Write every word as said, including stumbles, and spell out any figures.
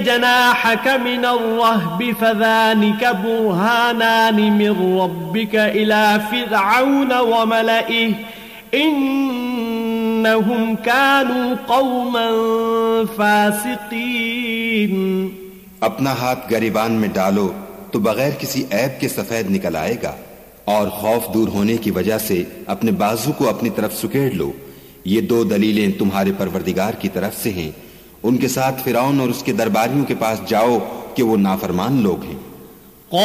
जनाहक मिनर रहबि फज़ालिका बुरहानानि मिन रब्बिका इला फ़िरऔन व मलइहि इन्नहुम कानू कौमन फ़ासिक़ीन। अपना हाथ गरिबान में डालो तो बगैर किसी ऐब के सफेद निकल आएगा, और खौफ दूर होने की वजह से अपने बाजू को अपनी तरफ सुकेड़ लो। ये दो दलीलें तुम्हारे परवरदिगार की तरफ से हैं। उनके साथ फिरौन और उसके दरबारियों के पास जाओ कि वो नाफरमान लोग हैं।